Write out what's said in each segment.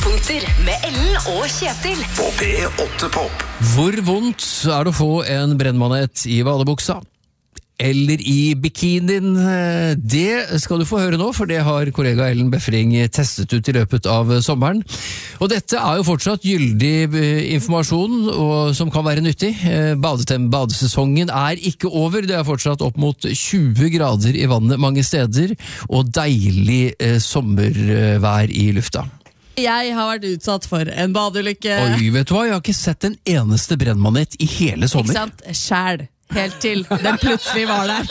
Høydepunkter med Ellen og Kjetil På P8 Pop. Hvor vondt er det å få en brennmanet i badebuksa? Eller i bikinien? Det skal du få høre nå, for det har kollega Ellen Befring testet ut i løpet av sommeren. Og dette er jo fortsatt gyldig informasjon, og som kan være nyttig. Badesesongen er ikke over, det er fortsatt opp mot 20 grader i vannet mange steder, og deilig sommervær i lufta. Jeg har vært utsatt for en badeulykke. Oi, vet du hva? Jeg har ikke sett en eneste brennmanet i hele sommer. Ikke sant? Sjæl. Helt til den plutselig var der.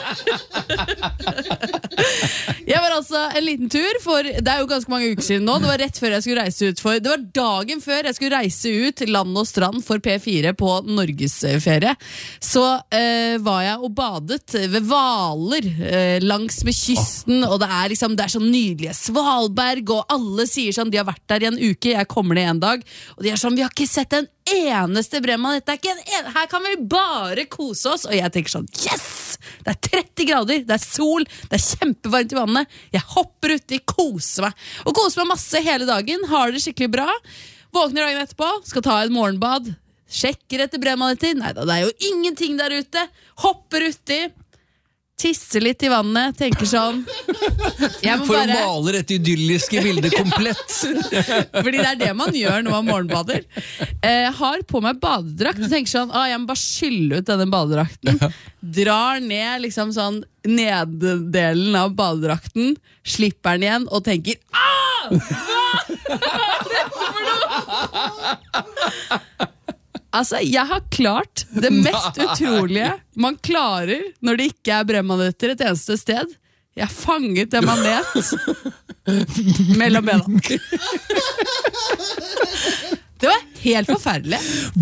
Jeg var altså en liten tur, for det er jo ganske mange uker siden nå. Det var rett før jeg skulle reise ut det var dagen før jeg skulle reise ut land og strand for P4 på Norgesferie. Så var jeg og badet ved Hvaler langs med kysten, og det er så nydelige Svalberg, og alle sier sånn, de har vært der i en uke, jeg kommer ned en dag, og de er sånn, vi har ikke sett en eneste brennmann, her kan vi bare kose oss. Og jeg tenker sånn, yes! Det er 30 grader, det er sol, det er kjempevarmt i vannet. Jeg hopper uti, koser meg. Og koser meg masse hele dagen, har det skikkelig bra. Våkner dagen etterpå, skal ta en morgenbad, sjekker etter brennmaneter. Neida, det er jo ingenting der ute. Hopper uti, tisser litt i vannet, tenker sånn for å male dette idylliske bildet komplett. Fordi det er det man gjør når man morgenbader. Har på meg badedrakt og tenker sånn, jeg må bare skylle ut denne badedrakten. Drar ned liksom sånn neddelen av badedrakten, slipper den igjen og tenker hva er dette for noe? Altså, jeg har klart det mest utrolige man klarer når det ikke er brennmaneter et eneste sted. Jeg har fanget en manet mellom bena. Det var helt forferdelig.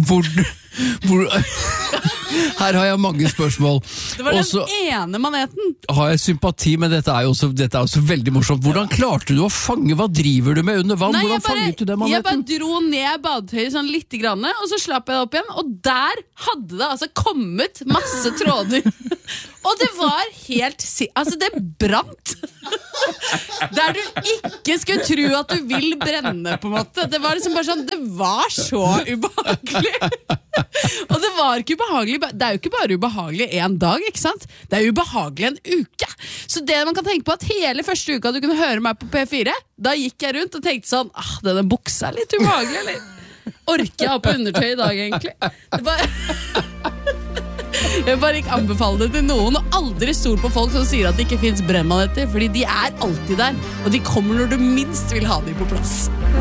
Her har jeg mange spørsmål. Det var den ene maneten. Har jeg sympati, men dette er jo også veldig morsomt. Hvordan klarte du å fange? Hva driver du med under vann? Hvordan fanget du den maneten? Jeg bare dro ned badetøyet sånn litt grann, og så slapp jeg det opp igjen, og der hadde det altså kommet masse tråder. Og det var helt det brant. Der du ikke skulle tro at du vil brenne, på en måte. Det var liksom bare sånn, det var så ubehagelig. Og det var ikke ubehagelig. Det er jo ikke bare ubehagelig en dag, ikke sant? Det er ubehagelig en uke. Så det man kan tenke på, at hele første uka du kunne høre meg på P4, da gikk jeg rundt og tenkte sånn, denne buksa er litt ubehagelig, eller? Orker jeg ha på undertøy i dag, egentlig? Jeg bare ikke anbefale det til noen, og aldri stol på folk som sier at det ikke finnes brennmaneter, fordi de er alltid der, og de kommer når du minst vil ha dem på plass.